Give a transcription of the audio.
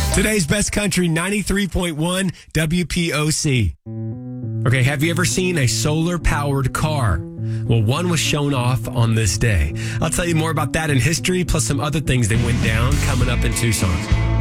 Today's best country, 93.1 WPOC. Okay, have you ever seen a solar-powered car? Well, one was shown off on this day. I'll tell you more about that in history, plus some other things that went down coming up in Tucson.